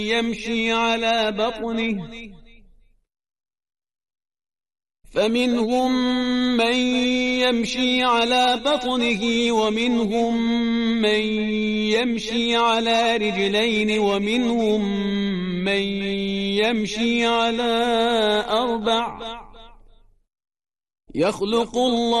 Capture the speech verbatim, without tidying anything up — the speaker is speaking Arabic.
يمشي على بطنه فمنهم من يمشي على بطنه ومنهم من يمشي على رجلين ومنهم من يمشي على أربع يخلق الله